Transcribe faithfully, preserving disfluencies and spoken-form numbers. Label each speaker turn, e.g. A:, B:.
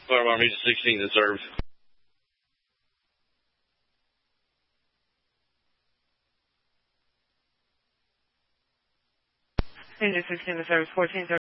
A: Fire Alarm Region sixteen to serve.
B: Region sixteen to service fourteen.